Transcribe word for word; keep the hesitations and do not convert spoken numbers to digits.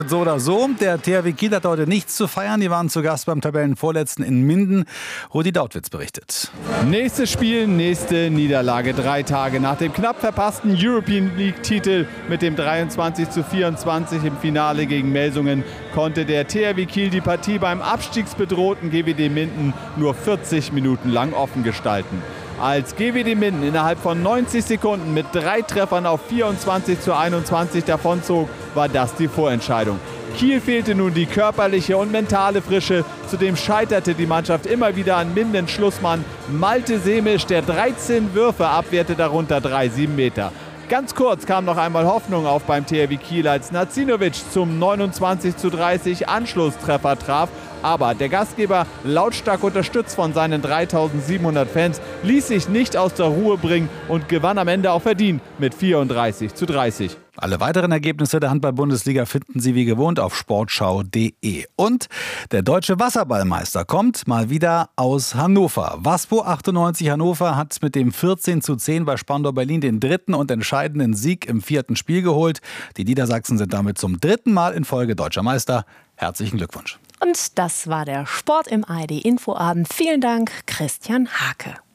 So oder so, der T H W Kiel hat heute nichts zu feiern. Die waren zu Gast beim Tabellenvorletzten in Minden. Rudi Dautwitz berichtet. Nächstes Spiel, nächste Niederlage. Drei Tage nach dem knapp verpassten European League-Titel mit dem dreiundzwanzig zu vierundzwanzig im Finale gegen Melsungen konnte der T H W Kiel die Partie beim abstiegsbedrohten G W D Minden nur vierzig Minuten lang offen gestalten. Als G W D Minden innerhalb von neunzig Sekunden mit drei Treffern auf vierundzwanzig zu einundzwanzig davonzog, war das die Vorentscheidung. Kiel fehlte nun die körperliche und mentale Frische. Zudem scheiterte die Mannschaft immer wieder an Mindens Schlussmann Malte Semisch, der dreizehn Würfe abwehrte, darunter drei sieben Meter. Ganz kurz kam noch einmal Hoffnung auf beim T H W Kiel, als Nacinovic zum neunundzwanzig zu dreißig Anschlusstreffer traf. Aber der Gastgeber, lautstark unterstützt von seinen dreitausendsiebenhundert Fans, ließ sich nicht aus der Ruhe bringen und gewann am Ende auch verdient mit vierunddreißig zu dreißig. Alle weiteren Ergebnisse der Handball-Bundesliga finden Sie wie gewohnt auf sportschau punkt de. Und der deutsche Wasserballmeister kommt mal wieder aus Hannover. Waspo achtundneunzig Hannover hat mit dem vierzehn zu zehn bei Spandau Berlin den dritten und entscheidenden Sieg im vierten Spiel geholt. Die Niedersachsen sind damit zum dritten Mal in Folge deutscher Meister. Herzlichen Glückwunsch. Und das war der Sport im A R D Infoabend. Vielen Dank, Christian Hake.